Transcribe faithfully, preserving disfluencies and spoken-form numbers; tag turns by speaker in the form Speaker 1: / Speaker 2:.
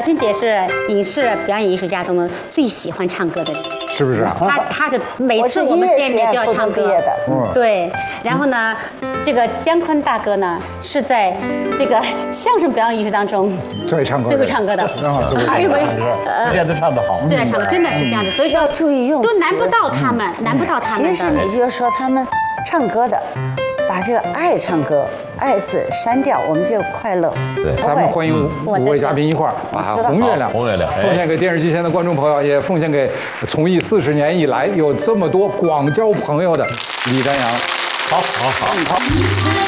Speaker 1: 春姐是影视表演艺术家中的最喜欢唱歌的人。
Speaker 2: 是不是啊？
Speaker 1: 他他的每次我们见面就要唱歌，对。然后呢，这个姜昆大哥呢是在这个相声表演艺术当中
Speaker 2: 最会唱歌、
Speaker 1: 最会唱歌的。
Speaker 3: 还有没有？人家都唱得好，
Speaker 1: 最爱唱歌，真的是这样子。所以说
Speaker 4: 要注意用词，
Speaker 1: 都难不到他们，难不到他们的。
Speaker 4: 其实你就说他们唱歌的，把这个爱唱歌爱字删掉，我们就快乐。
Speaker 3: 对，
Speaker 2: 咱们欢迎五位嘉宾一块儿把《红月亮》
Speaker 3: 红月亮
Speaker 2: 奉献给电视机前的观众朋友，也奉献给从艺四十年以来有这么多广交朋友的李丹阳。
Speaker 3: 好，好，好，好。